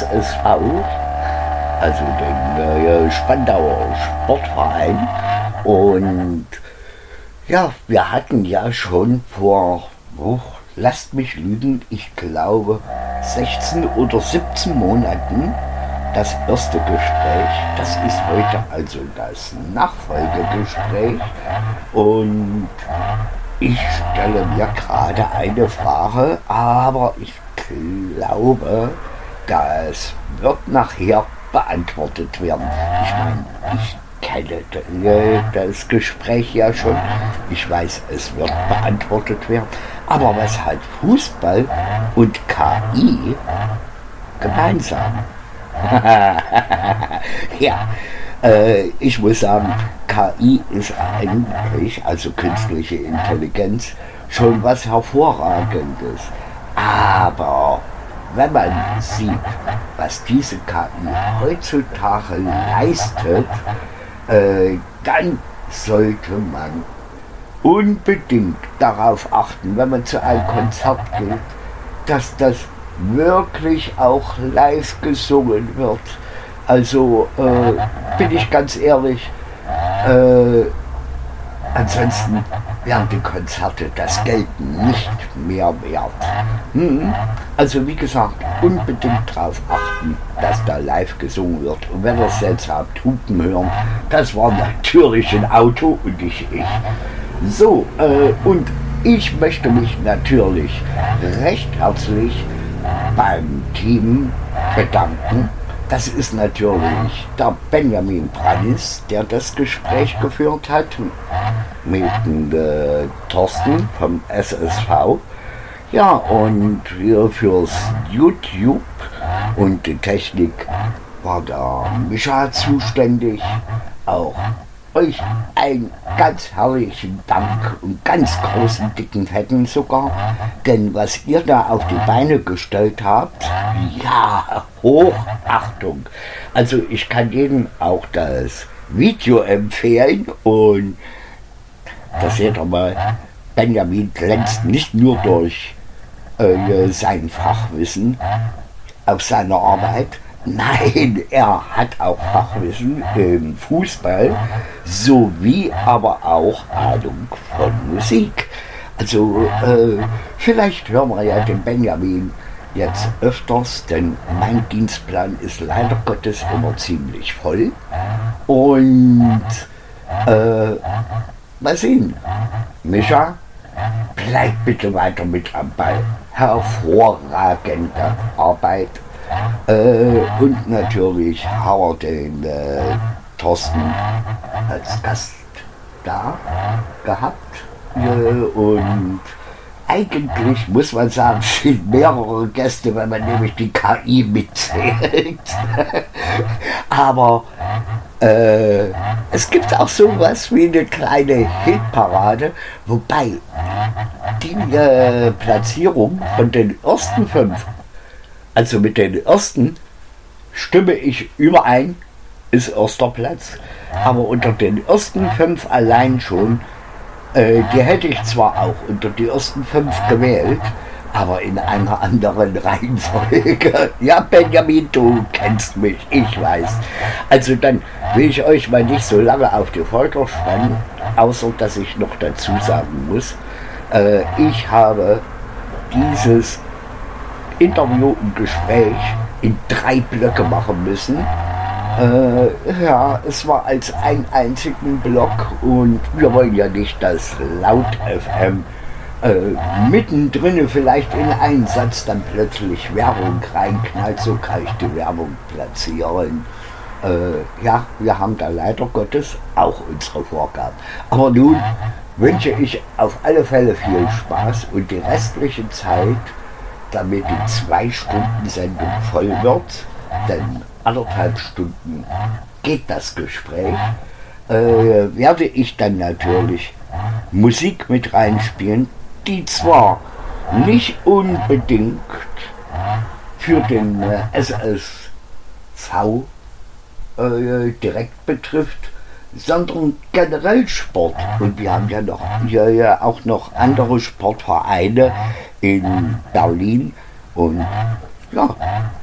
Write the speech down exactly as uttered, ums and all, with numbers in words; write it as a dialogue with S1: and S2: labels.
S1: S S V, also den äh, Spandauer Sportverein. Und ja, wir hatten ja schon vor, oh, lasst mich lügen, ich glaube sechzehn oder siebzehn Monaten das erste Gespräch. Das ist heute also das Nachfolgegespräch. Und ich stelle mir gerade eine Frage, aber ich glaube, das wird nachher beantwortet werden. Ich meine, ich kenne das Gespräch ja schon. Ich weiß, es wird beantwortet werden. Aber was hat Fußball und K I gemeinsam? Ja, äh, ich muss sagen, K I ist eigentlich, also künstliche Intelligenz, schon was Hervorragendes. Aber wenn man sieht, was diese K I heutzutage leistet, äh, dann sollte man unbedingt darauf achten, wenn man zu einem Konzert geht, dass das wirklich auch live gesungen wird. Also äh, bin ich ganz ehrlich, äh, ansonsten wären die Konzerte das Geld nicht mehr wert. Hm? Also wie gesagt, unbedingt darauf achten, dass da live gesungen wird. Und wenn ihr es selbst habt, Hupen hören, das war natürlich ein Auto und nicht ich. So, äh, und ich möchte mich natürlich recht herzlich beim Team bedanken. Das ist natürlich der Benjamin Brannis, der das Gespräch geführt hat mit äh, Thorsten vom S S V. Ja, und wir fürs YouTube und die Technik war der Micha zuständig. Auch euch einen ganz herrlichen Dank und ganz großen, dicken, fetten sogar. Denn was ihr da auf die Beine gestellt habt, ja, Hochachtung. Also ich kann jedem auch das Video empfehlen und da seht ihr mal, Benjamin glänzt nicht nur durch äh, sein Fachwissen auf seiner Arbeit. Nein, er hat auch Fachwissen im Fußball, sowie aber auch Ahnung von Musik. Also äh, vielleicht hören wir ja den Benjamin jetzt öfters, denn mein Dienstplan ist leider Gottes immer ziemlich voll. Und äh, mal sehen, Micha, bleib bitte weiter mit am Ball. Hervorragende Arbeit. Äh, und natürlich haben wir den äh, Thorsten als Gast da gehabt. Äh, und eigentlich muss man sagen, es sind mehrere Gäste, wenn man nämlich die K I mitzählt. Aber äh, es gibt auch sowas wie eine kleine Hitparade, wobei die äh, Platzierung von den ersten fünf, also mit den ersten stimme ich überein, ist erster Platz. Aber unter den ersten fünf allein schon, äh, die hätte ich zwar auch unter die ersten fünf gewählt, aber in einer anderen Reihenfolge. Ja, Benjamin, du kennst mich, ich weiß. Also dann will ich euch mal nicht so lange auf die Folter spannen, außer dass ich noch dazu sagen muss, äh, ich habe dieses Interview und Gespräch in drei Blöcke machen müssen. Äh, ja, es war als einen einzigen Block und wir wollen ja nicht, dass Laut F M äh, mittendrin vielleicht in einen Satz dann plötzlich Werbung reinknallt, so kann ich die Werbung platzieren. Äh, ja, wir haben da leider Gottes auch unsere Vorgaben. Aber nun wünsche ich auf alle Fälle viel Spaß und die restliche Zeit, damit die zwei Stunden Sendung voll wird, denn anderthalb Stunden geht das Gespräch, äh, werde ich dann natürlich Musik mit reinspielen, die zwar nicht unbedingt für den äh, S S V äh, direkt betrifft, sondern generell Sport. Und wir haben ja noch hier ja auch noch andere Sportvereine in Berlin und ja,